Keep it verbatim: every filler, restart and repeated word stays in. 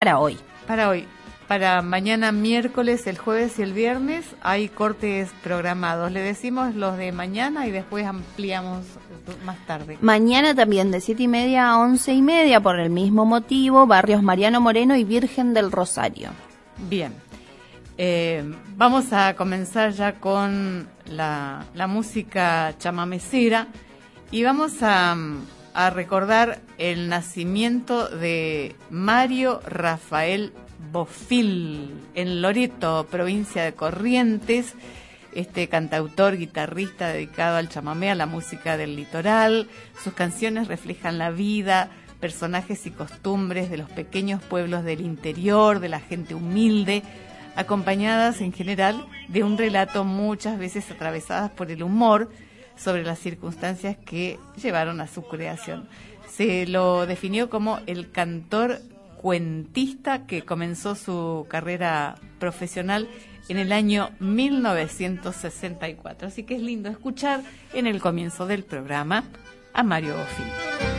para hoy. Para hoy. Para mañana miércoles, el jueves y el viernes hay cortes programados. Le decimos los de mañana y después ampliamos más tarde. Mañana también de siete y media a once y media, por el mismo motivo, barrios Mariano Moreno y Virgen del Rosario. Bien. Eh, vamos a comenzar ya con la, la música chamamecera y vamos a, a recordar el nacimiento de Mario Rafael Bofill en Loreto, provincia de Corrientes, este cantautor, guitarrista dedicado al chamamé, a la música del litoral. Sus canciones reflejan la vida, personajes y costumbres de los pequeños pueblos del interior, de la gente humilde, acompañadas en general de un relato muchas veces atravesadas por el humor sobre las circunstancias que llevaron a su creación. Se lo definió como el cantor cuentista que comenzó su carrera profesional en el año mil novecientos sesenta y cuatro. Así que es lindo escuchar en el comienzo del programa a Mario Bofill.